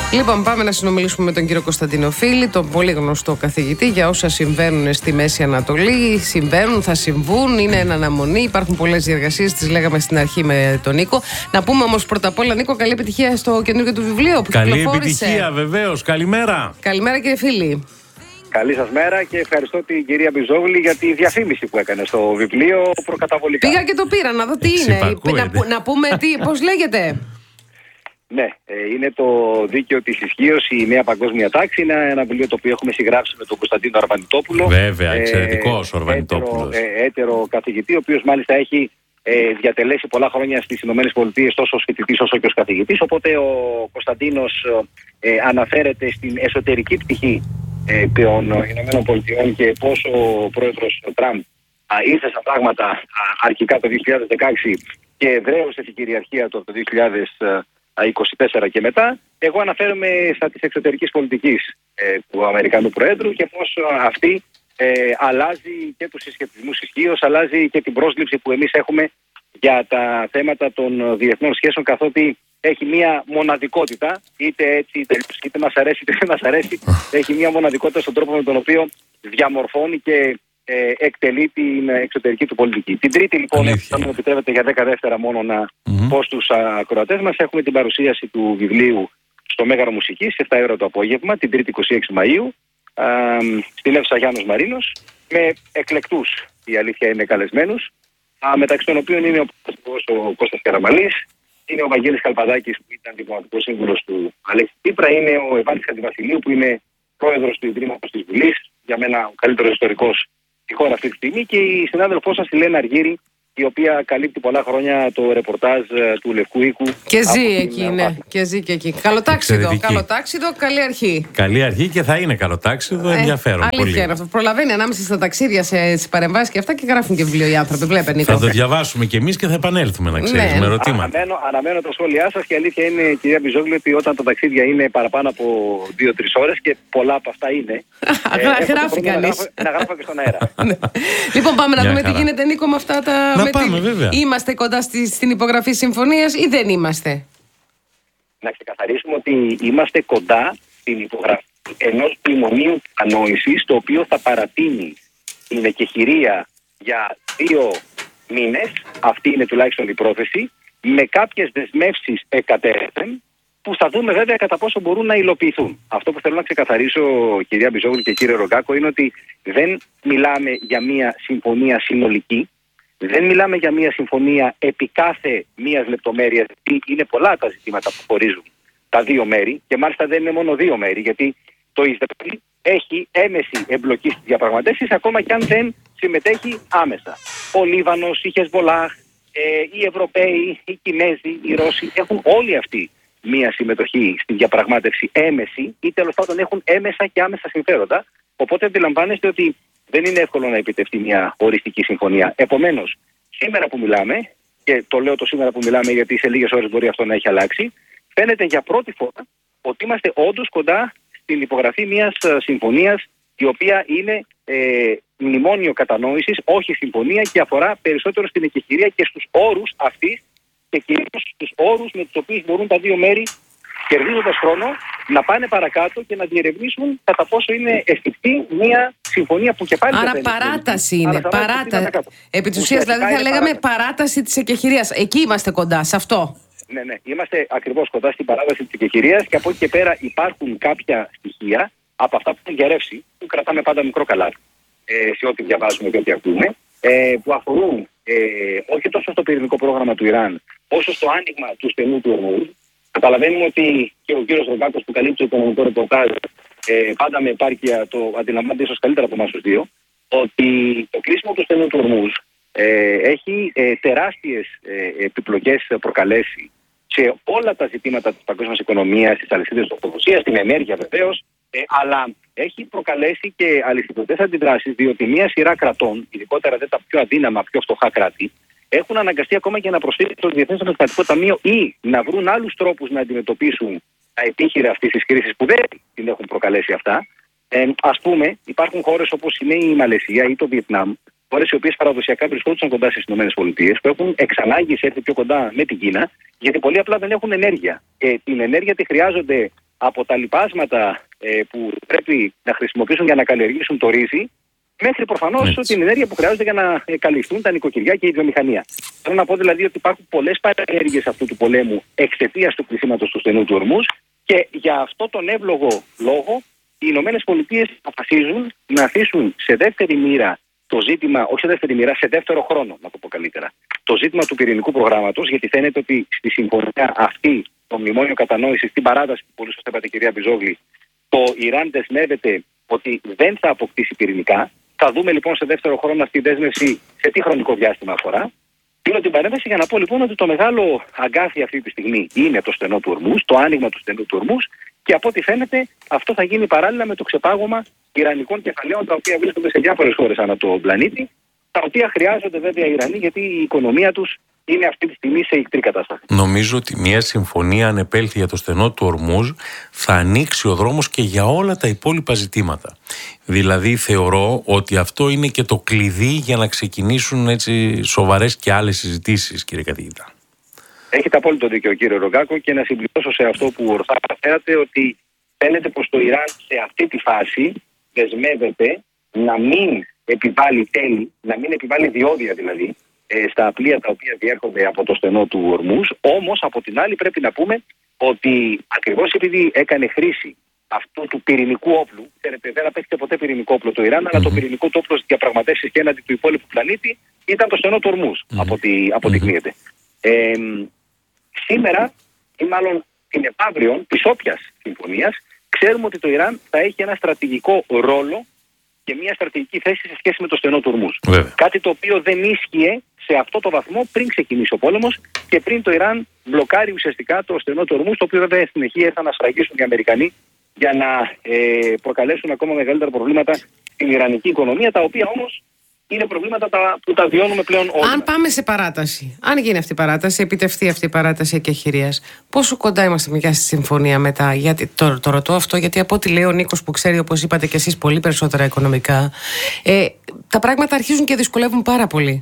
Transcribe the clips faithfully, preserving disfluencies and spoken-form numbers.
Λοιπόν, πάμε να συνομιλήσουμε με τον κύριο Κωνσταντίνο Φίλη, τον πολύ γνωστό καθηγητή, για όσα συμβαίνουν στη Μέση Ανατολή. Συμβαίνουν, θα συμβούν, είναι εν αναμονή. Υπάρχουν πολλές διεργασίες, τις λέγαμε στην αρχή με τον Νίκο. Να πούμε όμως πρώτα απ' όλα, Νίκο, καλή επιτυχία στο καινούργιο του βιβλίο που καλή κυκλοφόρησε. Καλή επιτυχία, βεβαίως. Καλημέρα. Καλημέρα, κύριε Φίλη. Καλή σας μέρα και ευχαριστώ την κυρία Μπιζόγλη για τη διαφήμιση που έκανε στο βιβλίο προκαταβολικά. Πήγα και το πήρα να δω τι είναι. Να, να πούμε τι, πώς λέγεται. Ναι, είναι το Δίκαιο της Ισχύως, η Νέα Παγκόσμια Τάξη. Είναι ένα βιβλίο το οποίο έχουμε συγγράψει με τον Κωνσταντίνο Αρβανιτόπουλο. Βέβαια, εξαιρετικός ο Αρβανιτόπουλος. Έτερο, έτερο καθηγητή, ο οποίος μάλιστα έχει ε, διατελέσει πολλά χρόνια στις ΗΠΑ τόσο ως φοιτητής όσο και ως καθηγητής. Οπότε ο Κωνσταντίνος ε, αναφέρεται στην εσωτερική πτυχή ε, των ΗΠΑ και πώς ο πρόεδρος Τραμπ ήρθε στα πράγματα α, αρχικά το δύο χιλιάδες δεκαέξι και εδραίωσε την κυριαρχία του από το δύο χιλιάδες είκοσι τέσσερα και μετά. Εγώ αναφέρομαι στα της εξωτερικής πολιτικής ε, του Αμερικανού Προέδρου και πώς αυτή ε, αλλάζει και τους συσχετισμούς ισχύως, αλλάζει και την πρόσληψη που εμείς έχουμε για τα θέματα των διεθνών σχέσεων, καθότι έχει μια μοναδικότητα, είτε έτσι είτε, είτε μας αρέσει είτε δεν μας αρέσει, έχει μια μοναδικότητα στον τρόπο με τον οποίο διαμορφώνει και ε, εκτελεί την εξωτερική του πολιτική. Την Τρίτη, λοιπόν, θα μου επιτρέπετε για δέκα δεύτερα μόνο να mm-hmm. πω στους ακροατές μας, έχουμε την παρουσίαση του βιβλίου στο Μέγαρο Μουσικής, επτά η ώρα το απόγευμα, την Τρίτη είκοσι έξι Μαΐου, α, στην αίθουσα Γιάννος Μαρίνος, με εκλεκτούς, η αλήθεια είναι, καλεσμένους, α, μεταξύ των οποίων είναι ο, ο Κώστας Καραμαλής, είναι ο Βαγγέλης Καλπαδάκης, που ήταν διπλωματικός σύμβουλος του Αλέξη Τσίπρα, είναι ο Ευάλης Χατζηβασιλείου, που είναι πρόεδρος του Ιδρύματος της Βουλής, για μένα ο καλύτερος ιστορικός στη χώρα αυτή τη στιγμή, και η συνάδελφός σας, η Λένα Αργύρη, η οποία καλύπτει πολλά χρόνια το ρεπορτάζ του Λευκού Οίκου. Και ζει εκεί, την... ναι. Και ζει και εκεί. Καλοτάξιδο, καλοτάξιδο, καλή αρχή. Καλή αρχή και θα είναι καλοτάξιδο, ε, ενδιαφέρον. Αλήθεια πολύ. Είναι αυτό. Προλαβαίνει ανάμεσα στα ταξίδια, στις παρεμβάσεις και αυτά, και γράφουν και βιβλίο οι άνθρωποι. Βλέπε, Νίκο. Θα το διαβάσουμε κι εμείς και θα επανέλθουμε, να ξέρεις, ναι. με ερωτήματα. Αναμένω, αναμένω τα σχόλιά σας, και η αλήθεια είναι, κυρία Μπιζόγλη, ότι όταν τα ταξίδια είναι παραπάνω από δύο τρεις ώρες, και πολλά από αυτά είναι. ε, γράφει κανείς. Να γράφω και στον αέρα. Λοιπόν, πάμε να δούμε τι γίνεται, Νίκο, με αυτά τα. Να πάμε, βέβαια. Είμαστε κοντά στη, στην υπογραφή συμφωνίας ή δεν είμαστε? Να ξεκαθαρίσουμε ότι είμαστε κοντά στην υπογραφή ενός μνημονίου ανόησης, το οποίο θα παρατείνει την εκεχηρία για δύο μήνες, αυτή είναι τουλάχιστον η πρόθεση, με κάποιες δεσμεύσεις εκατέρωθεν, που θα δούμε βέβαια κατά πόσο μπορούν να υλοποιηθούν. Αυτό που θέλω να ξεκαθαρίσω, κυρία Μπιζόγλου και κύριε Ρογκάκο, είναι ότι δεν μιλάμε για μια συμφωνία συνολική. Δεν μιλάμε για μια συμφωνία επί κάθε μίας λεπτομέρειας, γιατί είναι πολλά τα ζητήματα που χωρίζουν τα δύο μέρη, και μάλιστα δεν είναι μόνο δύο μέρη, γιατί το Ισραήλ έχει έμεση εμπλοκή στις διαπραγματεύσεις, ακόμα και αν δεν συμμετέχει άμεσα. Ο Λίβανος, η Χεσβολάχ, ε, οι Ευρωπαίοι, οι Κινέζοι, οι Ρώσοι έχουν όλοι αυτοί μια συμμετοχή στη διαπραγμάτευση έμεση, ή τέλος πάντων έχουν έμεσα και άμεσα συμφέροντα. Οπότε αντιλαμβάνεστε ότι δεν είναι εύκολο να επιτευχθεί μια οριστική συμφωνία. Επομένως, σήμερα που μιλάμε, και το λέω το σήμερα που μιλάμε γιατί σε λίγες ώρες μπορεί αυτό να έχει αλλάξει, φαίνεται για πρώτη φορά ότι είμαστε όντως κοντά στην υπογραφή μιας συμφωνίας, η οποία είναι ε, μνημόνιο κατανόησης, όχι συμφωνία, και αφορά περισσότερο στην εκεχηρία και στους όρους αυτής, και κυρίως στους όρους με τους οποίους μπορούν τα δύο μέρη, κερδίζοντας χρόνο, να πάνε παρακάτω και να διερευνήσουν κατά πόσο είναι εφικτή μια συμφωνία που και πάλι. Άρα παράταση είναι. Παράτα... Επί της ουσίας, δηλαδή, θα λέγαμε παράταση, παράταση της εκεχηρίας. Εκεί είμαστε κοντά, σε αυτό. Ναι, ναι. Είμαστε ακριβώς κοντά στην παράταση της εκεχηρίας, και από εκεί και πέρα υπάρχουν κάποια στοιχεία από αυτά που έχουν γερεύσει, που κρατάμε πάντα μικρό καλάθι ε, σε ό,τι διαβάζουμε και ό,τι ακούμε, ε, που αφορούν ε, όχι τόσο στο πυρηνικό πρόγραμμα του Ιράν, όσο στο άνοιγμα του στενού του Ορμούζ. Καταλαβαίνουμε ότι και ο κύριος Ρογκάκος, που καλύπτει το οικονομικό ρεπορτάζ, ε, πάντα με επάρκεια, το αντιλαμβάνεται ίσως καλύτερα από εμάς τους δύο, ότι το κλείσιμο του στενού του Ορμούζ ε, έχει ε, τεράστιες ε, επιπλοκές προκαλέσει σε όλα τα ζητήματα της παγκόσμιας οικονομίας, της αλυσίδας τροφοδοσίας, στην ενέργεια βεβαίως, ε, αλλά έχει προκαλέσει και αλυσιδωτές αντιδράσεις, διότι μια σειρά κρατών, ειδικότερα δε τα πιο αδύναμα, πιο φτωχά κράτη, έχουν αναγκαστεί ακόμα και να προσφύγουν στο Διεθνές Νομισματικό Ταμείο ή να βρουν άλλους τρόπους να αντιμετωπίσουν τα επίχειρα αυτής της κρίσης που δεν την έχουν προκαλέσει αυτά. Ε, ας πούμε, υπάρχουν χώρες όπως είναι η Μαλαισία ή το Βιετνάμ, χώρες οι οποίες παραδοσιακά βρισκόντουσαν κοντά στις ΗΠΑ, που έχουν εξανάγκη σε έρθει πιο κοντά με την Κίνα, γιατί πολύ απλά δεν έχουν ενέργεια. Και την ενέργεια τη χρειάζονται από τα λιπάσματα ε, που πρέπει να χρησιμοποιήσουν για να καλλιεργήσουν το ρύζι, μέχρι προφανώς την ενέργεια που χρειάζεται για να ε, καλυφθούν τα νοικοκυριά και η βιομηχανία. Θέλω να πω δηλαδή ότι υπάρχουν πολλές παρενέργειες αυτού του πολέμου εξαιτίας του κλεισίματος του στενού του Ορμούζ και για αυτό τον εύλογο λόγο οι Ηνωμένες Πολιτείες αποφασίζουν να αφήσουν σε δεύτερη μοίρα το ζήτημα, όχι σε δεύτερη μοίρα, σε δεύτερο χρόνο, να το πω καλύτερα, το ζήτημα του πυρηνικού προγράμματος, γιατί φαίνεται ότι στη συμφωνία αυτή, το μνημόνιο κατανόησης, στην παράταση που πολύ σωστά είπατε, κυρία Μπιζόγλη, το Ιράν δεσμεύεται ότι δεν θα αποκτήσει πυρηνικά. Θα δούμε λοιπόν σε δεύτερο χρόνο αυτή η δέσμευση σε τι χρονικό διάστημα αφορά. Πήρω την παρέμβαση για να πω λοιπόν ότι το μεγάλο αγκάθι αυτή τη στιγμή είναι το στενό του Ορμούζ, το άνοιγμα του στενού του Ορμούζ και από ό,τι φαίνεται αυτό θα γίνει παράλληλα με το ξεπάγωμα ιρανικών κεφαλαίων τα οποία βρίσκονται σε διάφορες χώρες ανά τον πλανήτη, τα οποία χρειάζονται βέβαια οι Ιρανοί γιατί η οικονομία τους είναι αυτή τη στιγμή σε ικτρή κατάσταση. Νομίζω ότι μια συμφωνία, αν επέλθει για το στενό του Ορμούζ, θα ανοίξει ο δρόμος και για όλα τα υπόλοιπα ζητήματα. Δηλαδή θεωρώ ότι αυτό είναι και το κλειδί για να ξεκινήσουν έτσι σοβαρές και άλλες συζητήσεις, κύριε καθηγητά. Έχετε απόλυτο δίκιο, κύριε Ρογκάκο, και να συμπληρώσω σε αυτό που ορθά αναφέρατε ότι φαίνεται πως το Ιράν σε αυτή τη φάση δεσμεύεται να μην επιβάλλει τέλη, να μην επιβάλλει διόδια δηλαδή, στα πλοία τα οποία διέρχονται από το στενό του Ορμούζ. Όμως από την άλλη πρέπει να πούμε ότι ακριβώς επειδή έκανε χρήση αυτού του πυρηνικού όπλου, ξέρετε δεν απέκτησε ποτέ πυρηνικό όπλο το Ιράν, mm-hmm. αλλά το πυρηνικό του όπλο στις διαπραγματεύσεις και έναντι του υπόλοιπου πλανήτη ήταν το στενό του Ορμούζ, mm-hmm. από ό,τι αποδεικνύεται. Mm-hmm. Ε, σήμερα ή μάλλον την επαύριον της όποιας συμφωνίας ξέρουμε ότι το Ιράν θα έχει ένα στρατηγικό ρόλο και μια στρατηγική θέση σε σχέση με το στενό του Ορμούζ. Κάτι το οποίο δεν ίσχυε σε αυτό το βαθμό πριν ξεκινήσει ο πόλεμος και πριν το Ιράν μπλοκάρει ουσιαστικά το στενό του Ορμούζ, το οποίο βέβαια στην συνεχεία ήρθαν να σφραγίσουν οι Αμερικανοί για να ε, προκαλέσουν ακόμα μεγαλύτερα προβλήματα στην ιρανική οικονομία, τα οποία όμως είναι προβλήματα τα, που τα βιώνουμε πλέον όλοι. Αν πάμε σε παράταση, αν γίνει αυτή η παράταση, επιτευχθεί αυτή η παράταση εκεχηρίας, πόσο κοντά είμαστε πια στη συμφωνία μετά? Γιατί το, το ρωτώ αυτό, γιατί από ό,τι λέει ο Νίκος που ξέρει, όπως είπατε και εσείς, πολύ περισσότερα οικονομικά, ε, τα πράγματα αρχίζουν και δυσκολεύουν πάρα πολύ.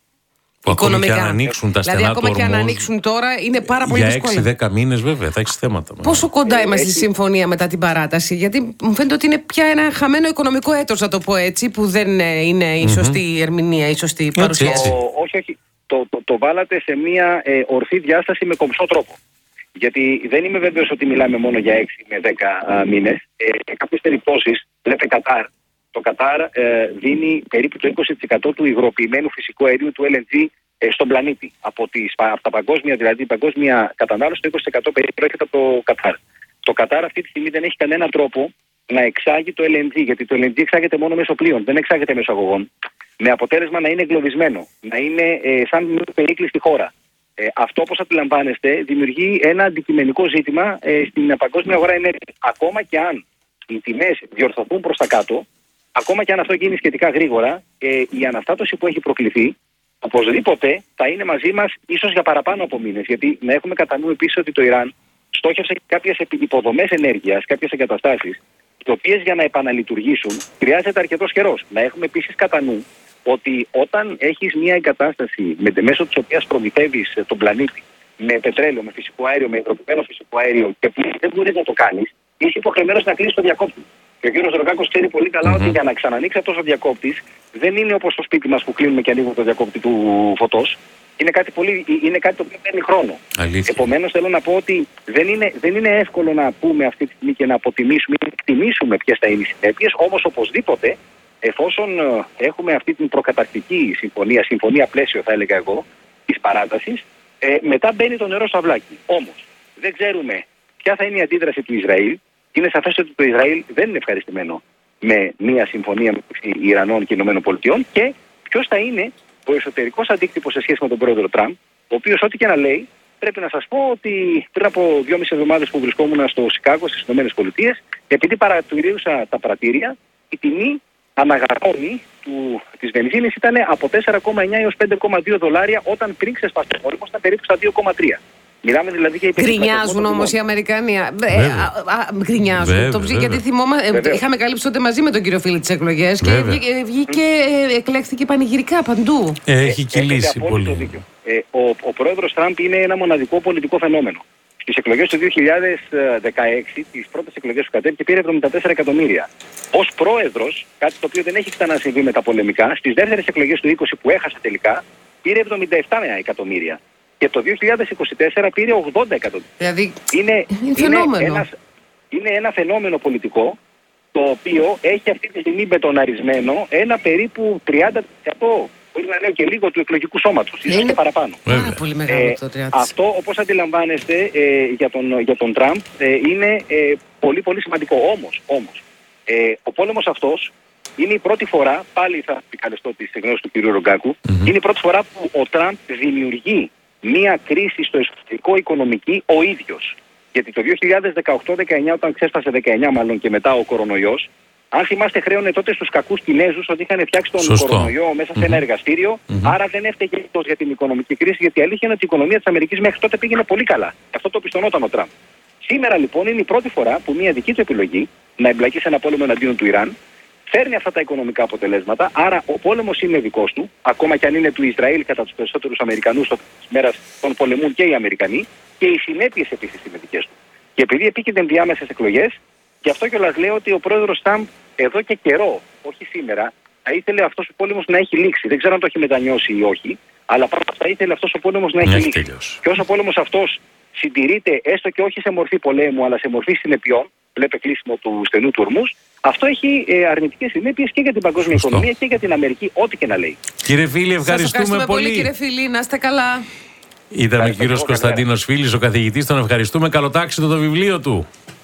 Που ακόμη και αν ανοίξουν τα στενά δηλαδή, του ακόμα και αν Ορμούζ, ανοίξουν τώρα, είναι πάρα πολύ δύσκολο. Για έξι δέκα μήνες, βέβαια, θα έχεις θέματα. Πόσο κοντά είμαστε στη συμφωνία μετά την παράταση? Γιατί μου φαίνεται ότι είναι πια ένα χαμένο οικονομικό έτος, να το πω έτσι, που δεν είναι η σωστή mm-hmm. ερμηνεία, η σωστή παρουσίαση. Όχι, όχι. Το, το, το βάλατε σε μια ε, ορθή διάσταση με κομψό τρόπο. Γιατί δεν είμαι βέβαιος ότι μιλάμε μόνο για έξι με δέκα μήνες. Ε, σε κάποιες περιπτώσεις, βλέπετε Κατάρ. Το Κατάρ ε, δίνει περίπου το είκοσι τοις εκατό του υγροποιημένου φυσικού αερίου του ελ εν τζι ε, στον πλανήτη. Από, τις, από τα παγκόσμια, δηλαδή η παγκόσμια κατανάλωση, το είκοσι τοις εκατό περίπου έρχεται από το Κατάρ. Το Κατάρ αυτή τη στιγμή δεν έχει κανένα τρόπο να εξάγει το ελ εν τζι, γιατί το ελ εν τζι εξάγεται μόνο μέσω πλοίων, δεν εξάγεται μέσω αγωγών. Με αποτέλεσμα να είναι εγκλωβισμένο, να είναι ε, σαν μια περίκλειστη χώρα. Ε, αυτό, όπως αντιλαμβάνεστε, δημιουργεί ένα αντικειμενικό ζήτημα ε, στην παγκόσμια αγορά ενέργειας. Ακόμα και αν οι τιμές διορθωθούν προς τα κάτω, ακόμα και αν αυτό γίνει σχετικά γρήγορα, ε, η αναστάτωση που έχει προκληθεί οπωσδήποτε θα είναι μαζί μας ίσως για παραπάνω από μήνες. Γιατί να έχουμε κατά νου επίσης ότι το Ιράν στόχευσε κάποιες υποδομές ενέργειας, κάποιες εγκαταστάσεις, οι οποίες για να επαναλειτουργήσουν χρειάζεται αρκετός καιρός. Να έχουμε επίσης κατά νου ότι όταν έχεις μια εγκατάσταση με, μέσω της οποίας προμηθεύεις τον πλανήτη με πετρέλαιο, με φυσικό αέριο, με υγροποιημένο φυσικό αέριο και που δεν μπορείς να το κάνεις, είσαι υποχρεωμένος να κλείσεις το διακόπτη. Και ο κύριος Ρογκάκος ξέρει πολύ καλά mm-hmm. ότι για να ξανανοίξει αυτός ο διακόπτης δεν είναι όπως στο σπίτι μας που κλείνουμε και ανοίγουμε το διακόπτη του φωτός. Είναι κάτι, πολύ, είναι κάτι το οποίο παίρνει χρόνο. Επομένως θέλω να πω ότι δεν είναι, δεν είναι εύκολο να πούμε αυτή τη στιγμή και να αποτιμήσουμε ή να εκτιμήσουμε ποιες θα είναι οι συνέπειες. Όμως οπωσδήποτε, εφόσον έχουμε αυτή την προκαταρκτική συμφωνία, συμφωνία πλαίσιο θα έλεγα εγώ, της παράτασης, ε, μετά μπαίνει το νερό στο αυλάκι. Όμως δεν ξέρουμε ποια θα είναι η αντίδραση του Ισραήλ. Είναι σαφές ότι το Ισραήλ δεν είναι ευχαριστημένο με μια συμφωνία μεταξύ Ιρανών και Ηνωμένων Πολιτειών και ποιος θα είναι ο εσωτερικός αντίκτυπος σε σχέση με τον πρόεδρο Τραμπ, ο οποίος ό,τι και να λέει, πρέπει να σας πω ότι πριν από δυόμιση εβδομάδες που βρισκόμουν στο Σικάγο στις Ηνωμένες Πολιτείες, επειδή παρατηρούσα τα πρατήρια, η τιμή αναγραμμόνη του, της βενζίνης ήταν από τέσσερα κόμμα εννιά έως πέντε κόμμα δύο δολάρια, όταν πριν ξεσπάσει ο πόλεμος ήταν περίπου στα δύο κόμμα τρία. Μιλάμε δηλαδή για γκρινιάζουν όμως οι Αμερικανοί. Γκρινιάζουν. Το, γιατί θυμόμα, ε, είχαμε καλύψει τότε μαζί με τον κύριο Φίλη τις εκλογές και βγήκε, ε, εκλέχθηκε πανηγυρικά παντού. Ε, έχει κυλήσει πολύ. Ε, ο, ο πρόεδρος Τραμπ είναι ένα μοναδικό πολιτικό φαινόμενο. Στις εκλογές του δύο χιλιάδες δεκαέξι, τις πρώτες εκλογές του κατέβηκε, πήρε εβδομήντα τέσσερα εκατομμύρια. Ως πρόεδρος, κάτι το οποίο δεν έχει ξανασυμβεί με τα πολεμικά, στις δεύτερες εκλογές του είκοσι που έχασε τελικά, πήρε εβδομήντα επτά εκατομμύρια. Και το δύο χιλιάδες είκοσι τέσσερα πήρε ογδόντα εκατομμύρια. Δηλαδή, είναι, είναι, είναι, ένας, είναι ένα φαινόμενο πολιτικό, το οποίο έχει αυτή τη στιγμή μπετοναρισμένο ένα περίπου τριάντα τοις εκατό. Μπορεί να λέω και λίγο του εκλογικού σώματος, ίσως και παραπάνω. Πάρα πολύ μεγάλο ε, το τριάντα τοις εκατό. Αυτό, όπως αντιλαμβάνεστε, ε, για τον, για τον Τραμπ ε, είναι ε, πολύ πολύ σημαντικό. Όμως, όμως ε, ο πόλεμος αυτός είναι η πρώτη φορά, πάλι θα επικαλεστώ τις γνώσεις του κ. Ρογκάκου, mm-hmm. είναι η πρώτη φορά που ο Τραμπ δημιουργεί μία κρίση στο εσωτερικό οικονομική ο ίδιος. Γιατί το δύο χιλιάδες δεκαοκτώ δεκαεννιά, όταν ξέσπασε δεκαεννιά μάλλον και μετά ο κορονοϊός, αν θυμάστε, χρέωνε τότε στους κακούς Κινέζους ότι είχαν φτιάξει τον Σωστό. κορονοϊό μέσα σε ένα mm-hmm. εργαστήριο. Mm-hmm. Άρα δεν έφταιγε τόσο για την οικονομική κρίση, γιατί η αλήθεια είναι ότι η οικονομία της Αμερικής μέχρι τότε πήγαινε πολύ καλά. Αυτό το πιστωνόταν ο Τραμπ. Σήμερα λοιπόν είναι η πρώτη φορά που μια δική του επιλογή να εμπλακεί σε ένα πόλεμο εναντίον του Ιράν φέρνει αυτά τα οικονομικά αποτελέσματα. Άρα ο πόλεμος είναι δικός του, ακόμα και αν είναι του Ισραήλ κατά τους περισσότερους Αμερικανούς, τη μέρα των πολεμούν και οι Αμερικανοί, και οι συνέπειες επίσης είναι δικές του. Και επειδή επίκυνται ενδιάμεσες εκλογές, γι' αυτό κιόλας λέω ότι ο πρόεδρος Τραμπ εδώ και καιρό, όχι σήμερα, θα ήθελε αυτός ο πόλεμος να έχει λήξει. Δεν ξέρω αν το έχει μετανιώσει ή όχι, αλλά πάντα θα ήθελε αυτός ο πόλεμος να έχει λήξει. Τελειώσει. Και όσο ο πόλεμος αυτός συντηρείται, έστω και όχι σε μορφή πολέμου, αλλά σε μορφή συνεπειών, βλέπε κλείσιμο του στενού του ορμούς, αυτό έχει ε, αρνητικές συνέπειες και για την παγκόσμια Σωστό. οικονομία και για την Αμερική, ό,τι και να λέει. Κύριε Φίλη, ευχαριστούμε, ευχαριστούμε πολύ. πολύ. Κύριε Φίλη, να είστε καλά. Ήταν ο κύριος Κωνσταντίνος Φίλης, ο καθηγητής. Τον ευχαριστούμε. Καλοτάξιτο το βιβλίο του.